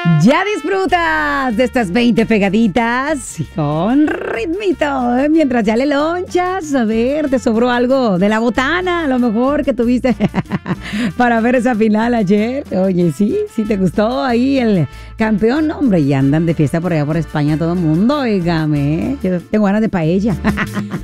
Ya disfrutas de estas 20 pegaditas con ritmito, ¿eh? Mientras ya le lonchas, a ver, te sobró algo de la botana, a lo mejor que tuviste para ver esa final ayer. Oye, sí te gustó ahí el campeón, hombre, y andan de fiesta por allá por España todo el mundo, oígame, ¿eh? Yo tengo ganas de paella.